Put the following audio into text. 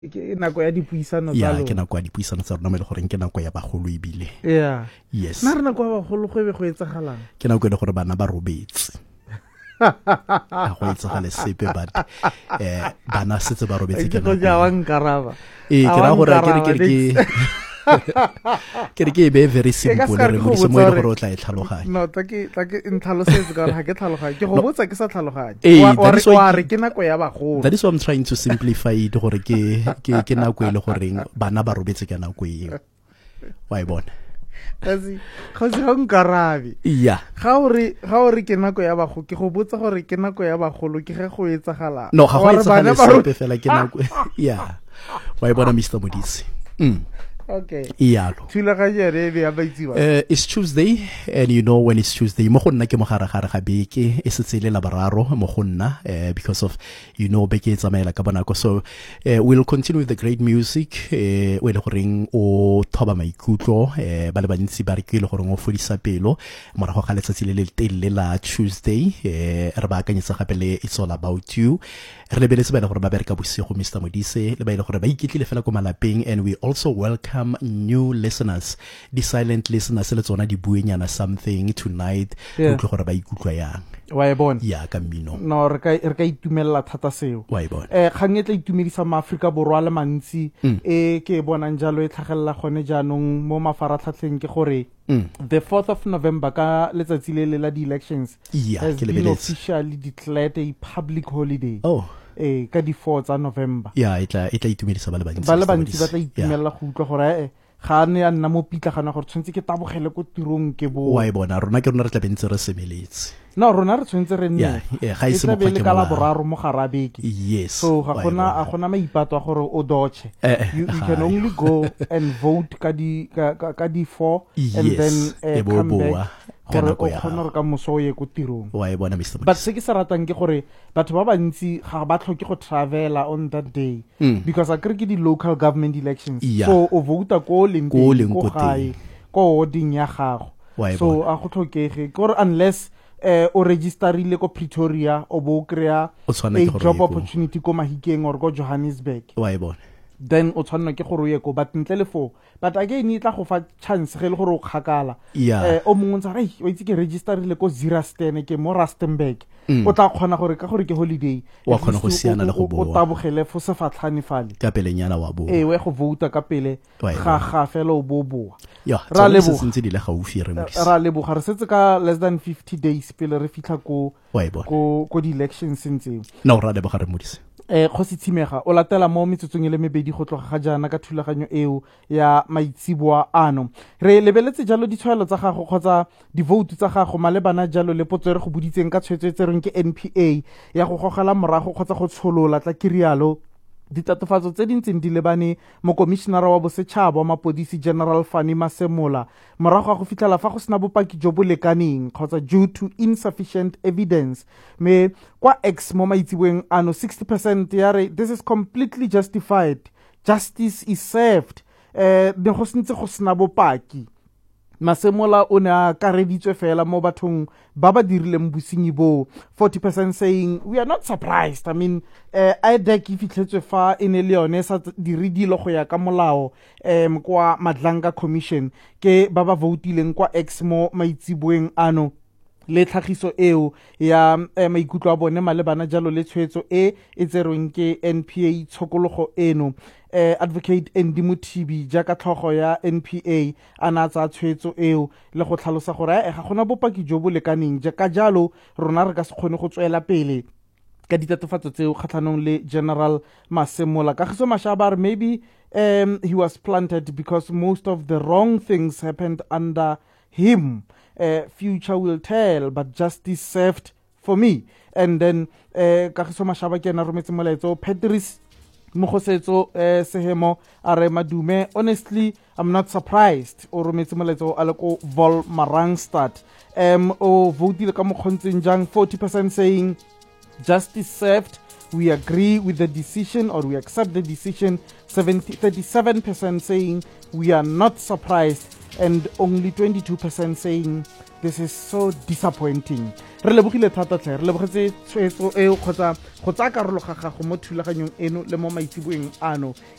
ke nako ya dipuisano tsa lona ke nako ya dipuisano tsa rona mo le goreng ke nako ya bagolo ebile yes nna re nako ya bagolo go be go etsagalang ke nako le gore bana ba robetse a go etsagale sepe but bana setse ba robetse ke go ja wankaraba ke ra gore ke re ke be very simple re mo se mo ile gore o tla itlhaloganya no ta ke ntlhalosetse ka ha ke tlhaloganya ke go botsa ke sa tlhaloganya wa re ke nako ya bagolo. That is what I'm trying to simplify it gore ke nako ile gore bana ba robetse ke nako eo wa ibona kasi khosi ha nkarabe ga o re ke nako ya bagolo ke go botsa gore ke nako ya bagolo ke ge go etsagala no ga go etsagala sepe fela ke nako wa ibona Mr. Modise Okay. It's Tuesday, and you know when it's Tuesday, mo gonna ke mo gare ga beke e setse ile la bararo mo gonna because of beke tsamaela ka bonako. So we'll continue with the great music we le goreng o thoba maikutlo ba le bantsi ba re ke le goreng o fodisa pelo morago ga letsatsi le telle la Tuesday re ba akanyetsa gape le It's All About You re lebeletse ba le gore ba bereka bosigo Mr. Modise le ba ile gore ba iketlile fela ko malapeng, and we also welcome new listeners, the silent listeners le tsona di buenyana something tonight go tlo gore ba ikutlwa yang wa e bona ka mmino no re ka itumella thata seo wa e bona kgang e tla itumedisa maAfrika borwa le mantsi ke bonang jalo e tlhagella gone jaanong mo mafaratlhatlheng ke gore the 4th of November ka letsatsi le la di elections has been officially declared a public holiday ka di 4 tsa November e tla itumedisa ba le bantsi ba tla itumella go utlwa gore ga ne ya nna mo pitlagana gore tshwantse ke tabogele ko tirong ke bo wa e bona rona ke rona re tla bentse re semeletse no rona re tshwantse re nne ga ise mo phakela ka la boraro mo garabeke yes so ga gona maipato a gore o doche you can only go and vote ka di 4 and then come back gore o khona re ka moso ye go tirong wa e bona Mr. But se ke sa ratang ke gore batho ba bantsi ga ba tlhoke go travela on that day because a kere ke di local government elections so o vouta ko leng ko gae ko warding ya gago so a go tlhokege gore unless o registerile ko Pretoria o bo krea a job opportunity ko Mahikeng or ko Johannesburg wa e bona then o tshwanna ke gore o ye ko but ntle le fo but again e tla go fa chance ge le gore o kgakala o mongwe ntse re o itse ke registerile ko Ziraston ke mo Rustenburg o tla khona gore ka gore ke holiday wa khona go siana le go boa o tabogele fo se fatlhane fale ka pelenyana wa boa we go vouta ka pele ga fela o boa ra lebo sentse di le gaufi re mo ra lebo ga re setse ka less than 50 days pele re fitla ko di elections sentse no ra lebo ga re modise go se tshimega o latela mo metsotsong le mebedi go tloga ga jana ka thulaganyo eo ya maitsiboa ano re lebeletse jalo ditshwaelo tsa gago kgotsa di vote tsa gago malebana jalo le potso re go buditseng ka tshwetso reng ke NPA ya go gogela morago kgotsa go tsholola tla kirialo ditatofatso tse dintseng di lebane mo commissioner wa bosetšhaba wa mapodisi General Fani Masemola morago go fitlhela fa go sena bopaki jo bo lekaneng kgotsa due to insufficient evidence me kwa X mo maitsiboeng ano 60% ya re this is completely justified, justice is served de go sentse go sena bopaki. Masemola o ne a kareditswe fela mo bathong ba ba dirileng bosenyi bo 40% saying we are not surprised. I mean IDEC e fitlhetswe fa ene le yone sa diri dilo go ya ka molao kwa Madlanga Commission ke ba ba votileng kwa X mo maitsiboeng ano le tlhagiso eo ya maikutlo a bone malebana jalo le tshwetso e tserweng ke NPA tshokologo eno advocate Andy Muthibi jaaka tlhogo ya NPA ana tsa tshwetso eo le go tlhalosa gore ga gona bopaki jo bo lekaneng jaaka jalo rona re ka se kgone go tswela pele ka ditatofatso tseo kgatlhanong le General Masemola ka giso mashaba maybe he was planted because most of the wrong things happened under him. Future will tell, but justice served for me. And then Kagiso Mashaba ke na rometse molaetso Patrice Mogosetso Sehemo are madume honestly I'm not surprised o rometse molaetso a le ko Vol Marangstad o voted ka mokgontseng jang 40% saying justice served, we agree with the decision or we accept the decision, 37% saying we are not surprised, and only 22% saying this is so disappointing. Re lebogile thata tle, re lebogetse tshwetso eo kgotsa go tsaya karolo ga gago mo thulaganyong eno le mo maitsiboeng ano